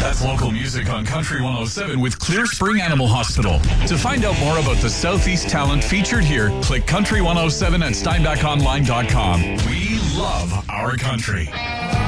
That's local music on Country 107 with Clear Spring Animal Hospital. To find out more about the Southeast talent featured here, click Country 107 at SteinbachOnline.com. We love our country.